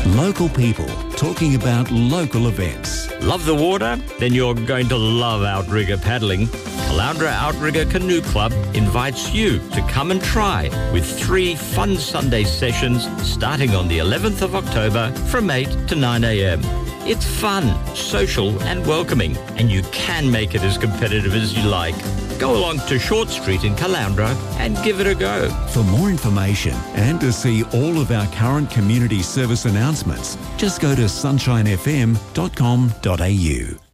Local people talking about local events. Love the water? Then you're going to love outrigger paddling. Caloundra Outrigger Canoe Club invites you to come and try with 3 fun Sunday sessions starting on the 11th of October from 8 to 9 a.m. It's fun, social and welcoming, and you can make it as competitive as you like. Go along to Short Street in Caloundra and give it a go. For more information and to see all of our current community service announcements, just go to sunshinefm.com.au.